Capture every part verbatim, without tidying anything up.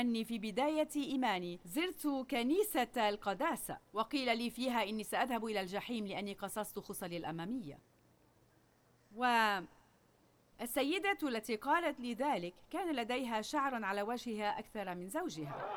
أني في بداية إيماني زرت كنيسة القداسة، وقيل لي فيها إني سأذهب إلى الجحيم لأني قصصت خصلي الأمامية. والسيدة التي قالت لي ذلك كان لديها شعر على وجهها أكثر من زوجها،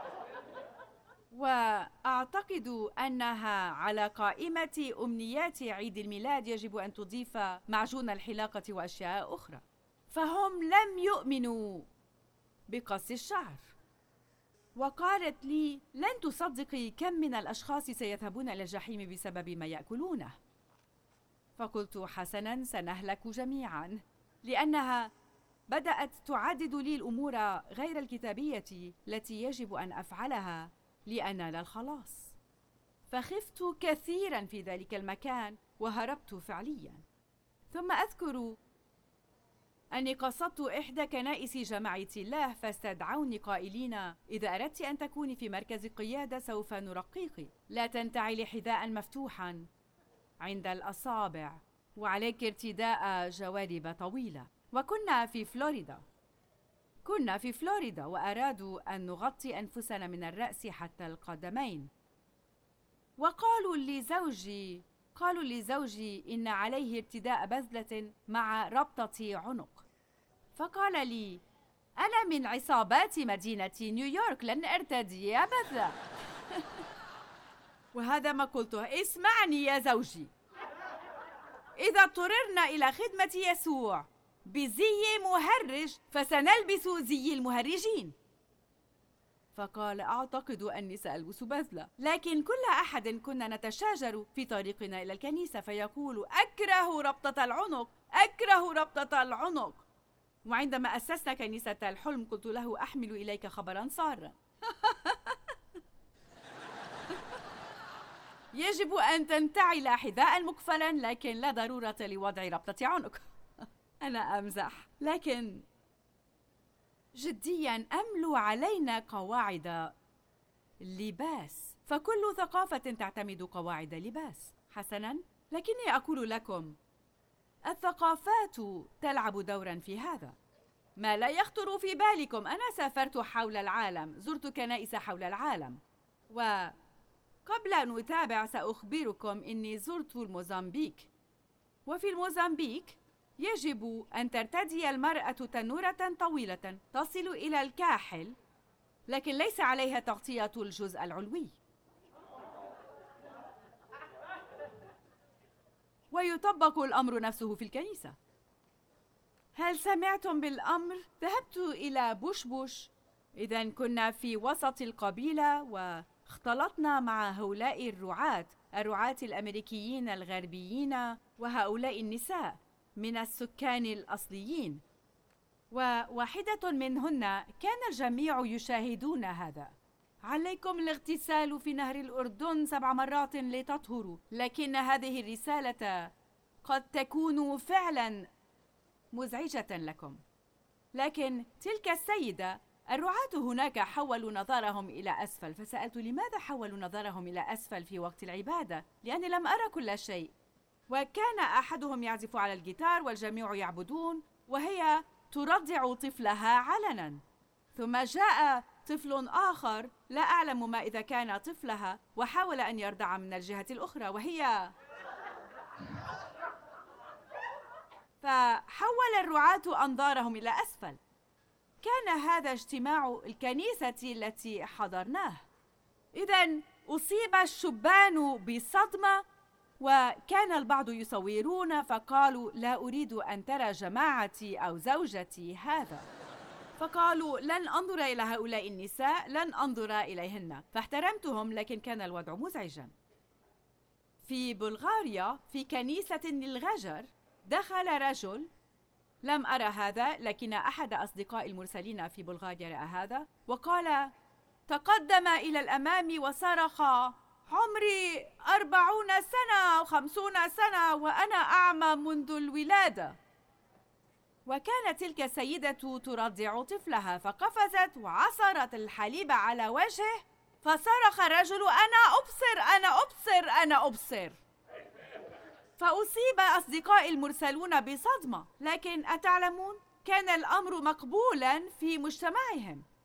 وأعتقد أنها على قائمة أمنيات عيد الميلاد يجب أن تضيف معجون الحلاقة وأشياء أخرى، فهم لم يؤمنوا بقص الشعر. وقالت لي: لن تصدقي كم من الأشخاص سيذهبون إلى الجحيم بسبب ما يأكلونه. فقلت: حسناً، سنهلك جميعاً، لأنها بدأت تعدد لي الأمور غير الكتابية التي يجب أن أفعلها لأنال الخلاص. فخفت كثيراً في ذلك المكان وهربت فعلياً. ثم أذكر أني قصدت إحدى كنائس جماعة الله، فاستدعوني قائلين: إذا أردت أن تكوني في مركز القيادة سوف نرقيك، لا تنتعلي حذاء مفتوحا عند الأصابع، وعليك ارتداء جوارب طويلة. وكنا في فلوريدا كنا في فلوريدا وأرادوا أن نغطي أنفسنا من الرأس حتى القدمين. وقالوا لزوجي قالوا لزوجي إن عليه ارتداء بذلة مع ربطة عنق. فقال لي: أنا من عصابات مدينة نيويورك، لن أرتدي بذلة. وهذا ما قلته: اسمعني يا زوجي، إذا اضطررنا إلى خدمة يسوع بزي مهرج فسنلبس زي المهرجين. فقال: أعتقد أني سألبس بذلة. لكن كل أحد كنا نتشاجر في طريقنا إلى الكنيسة فيقول: أكره ربطة العنق، أكره ربطة العنق. وعندما أسسنا كنيسة الحلم قلت له: أحمل إليك خبرا سارا. يجب أن تنتعل حذاء مقفلا، لكن لا ضرورة لوضع ربطة عنق. أنا أمزح، لكن جدياً أملوا علينا قواعد لباس، فكل ثقافة تعتمد قواعد لباس. حسناً، لكني أقول لكم الثقافات تلعب دورا في هذا. ما لا يخطر في بالكم، أنا سافرت حول العالم، زرت كنائس حول العالم. وقبل أن أتابع سأخبركم إني زرت الموزمبيق. وفي الموزمبيق يجب أن ترتدي المرأة تنورة طويلة تصل إلى الكاحل، لكن ليس عليها تغطية الجزء العلوي. ويطبق الأمر نفسه في الكنيسة. هل سمعتم بالأمر؟ ذهبت إلى بوش بوش، إذن كنا في وسط القبيلة واختلطنا مع هؤلاء الرعاة الرعاة الأمريكيين الغربيين وهؤلاء النساء من السكان الأصليين، وواحدة منهن كان الجميع يشاهدون هذا. عليكم الاغتسال في نهر الأردن سبع مرات لتطهروا، لكن هذه الرسالة قد تكون فعلا مزعجة لكم. لكن تلك السيدة الرعاة هناك حولوا نظرهم إلى أسفل، فسألت: لماذا حولوا نظرهم إلى أسفل في وقت العبادة؟ لأني لم أرى كل شيء. وكان أحدهم يعزف على الجيتار والجميع يعبدون، وهي ترضع طفلها علنا. ثم جاء طفل آخر لا أعلم ما إذا كان طفلها، وحاول أن يرضع من الجهة الأخرى، وهي فحول الرعاة أنظارهم إلى أسفل. كان هذا اجتماع الكنيسة التي حضرناه. إذن أصيب الشبان بصدمة، وكان البعض يصورون فقالوا: لا أريد أن ترى جماعتي أو زوجتي هذا. فقالوا: لن أنظر إلى هؤلاء النساء، لن أنظر إليهن. فاحترمتهم، لكن كان الوضع مزعجا. في بلغاريا في كنيسة للغجر دخل رجل، لم أرى هذا، لكن أحد أصدقاء المرسلين في بلغاريا رأى هذا، وقال: تقدم إلى الأمام وصرخ: عمري أربعون سنة أو خمسون سنة وأنا أعمى منذ الولادة. وكانت تلك السيدة ترضع طفلها، فقفزت وعصرت الحليب على وجهه، فصرخ الرجل: أنا أبصر أنا أبصر أنا أبصر. فأصيب أصدقائي المرسلون بصدمة، لكن أتعلمون كان الأمر مقبولا في مجتمعهم.